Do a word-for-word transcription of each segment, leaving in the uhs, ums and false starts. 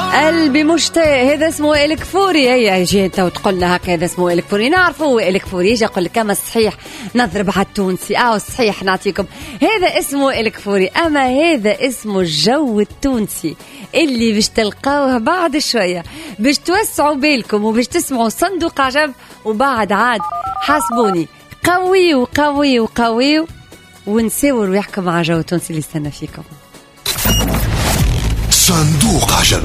قلبي مشتاق. هذا اسمه وائل كفوري. هي يجي انت وتقولنا هكا هذا اسمه وائل كفوري، نعرفه وائل كفوري. يجي يقول لك كما الصحيح نضرب على التونسي، اه الصحيح نعطيكم. هذا اسمه وائل كفوري، اما هذا اسمه الجو التونسي اللي باش تلقاوه بعد شويه، باش توسعوا بالكم وباش تسمعوا صندوق عجب، وبعد عاد حاسبوني قوي وقوي وقوي ونساو رواحكم مع جو التونسي اللي استنى فيكم. صندوق عجب.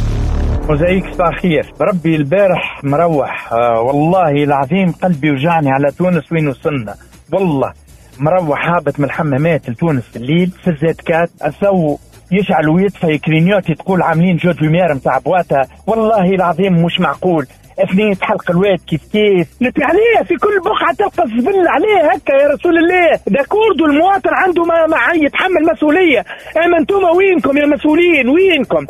وزيك صباح خير. بربي البارح مروح آه والله العظيم قلبي وجعني على تونس وين وصلنا. والله مروح هابط من الحمامات لتونس في الليل في الزيت كات أسو يشعل ويطفى كرينيوتي تقول عاملين جو دومير متاع بواتا. والله العظيم مش معقول. اثنين تحلق الواد كيف كيف نتي عليه في كل بقعة تلقى الزبل عليه هكا يا رسول الله. دا كورد والمواطن عنده ما, ما يتحمل مسؤولية. اما انتم وينكم يا مسؤولين وينكم؟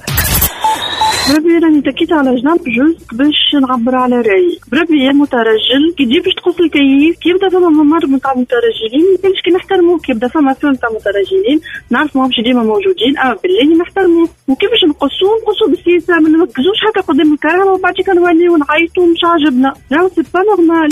بربي راني تكيت على جنب جزء باش نعبر على رأيي. بربي يا مترجل كي تجي باش تقص الكيف كي يبدا فما ممر نتاع مترجلين مش كي نحترموه. كي يبدا فما فيلم تاع مترجلين نعرف ما همش ديما موجودين، اما بالله نحترموه. وكيفاش نقصوه نقصوه بالسياسة، ما نركزوش حتى قدام الكاميرا وبعد كي نوليو نعيطوا مش عاجبنا. لا سي با نورمال.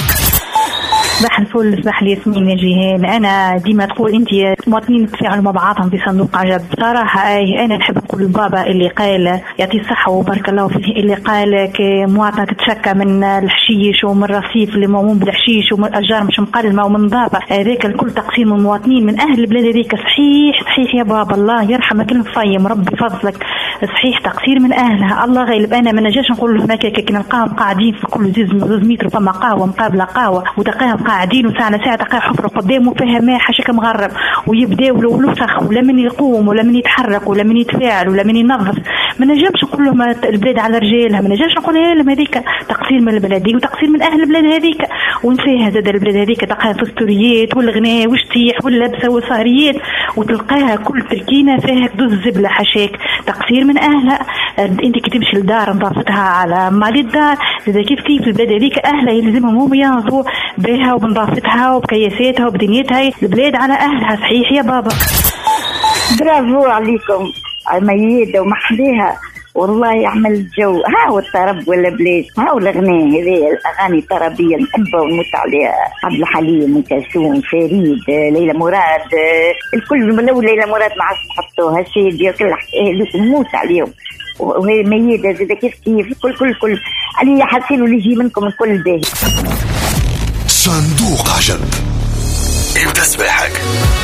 صباح الفل. صباح لي ياسمين يا جيهان. انا ديما تقول انت مواطنين يتفاعلوا مع بعضهم في صندوق عجب. صراحه اي انا نحب نقول البابا اللي قال يعطيه الصحه وبارك الله فيه، اللي قال كمواطنه تتشكى من الحشيش ومن الرصيف اللي مومون بالحشيش ومن الاشجار مش مقلمه ومن نظافه، هذاك الكل تقسيم المواطنين من اهل البلاد هذيك. صحيح صحيح يا بابا الله يرحمك المصيم ربي فضلك. صحيح تقصير من اهلها الله غالب. انا ما نجاش نقول لهم هكا كي نلقاهم قاعدين في كل زوز متر فما قهوه مقابله قهوه وتلقاهم قاعدين وساعه ساعه تلقاهم حفروا قدامه فيها ماء حشك مغرب ويبداو له وسخ ولا من يقوم ولا من يتحرك ولا من يتفاعل ولا من ينظف. ما نجمش نقول لهم البلاد على رجالها، ما نجمش نقول لهم هذيك تقصير من البلاد دي وتقصير من اهل البلاد هذيك. ونفيها زاد البلاد هذيك تلقاها في الستوريات والغناء والشتيح واللبسه والسهريات وتلقاها كل تركينه فيها دوز زبله حشاك. تقصير من اهلها. انت كي تمشي لدار نظافتها على مال الدار زاد كيف كيف البلاد هذيك اهلها يلزمهم هم ينظفوا بها وبنظافتها وبكياساتها وبدنيتها. البلاد على اهلها. صحيح يا بابا. برافو عليكم ميادة ومحليها والله يعمل الجو. ها هو الطرب ولا بلاش، ها هو الأغنية هذه الأغاني الطربية نحبها ونموت عليها. عبد الحليم ام كلثوم فريد ليلى مراد الكل. لو ليلى مراد ما عادش تحطوها شادية كل هذوك نموت عليهم. وهي ميادة زي كيف كيف كل كل كل علي حاسين اللي يجي منكم الكل باهي. صندوق عجب. ابدأ صباحك.